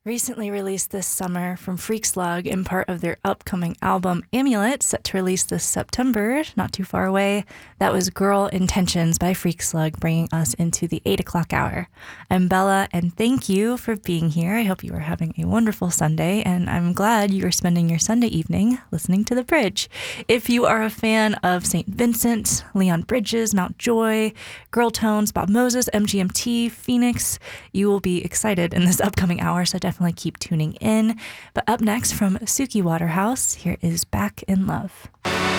Recently released this summer from Freak Slug and part of their upcoming album Amulet, set to release this September, not too far away. That was Girl Intentions by Freak Slug, bringing us into the 8 o'clock hour. I'm Bella, and thank you for being here. I hope you are having a wonderful Sunday, and I'm glad you are spending your Sunday evening listening to The Bridge. If you are a fan of St. Vincent, Leon Bridges, Mount Joy, Girl Tones, Bob Moses, MGMT, Phoenix, you will be excited in this upcoming hour, so definitely keep tuning in. But up next from Suki Waterhouse, here is Back in Love.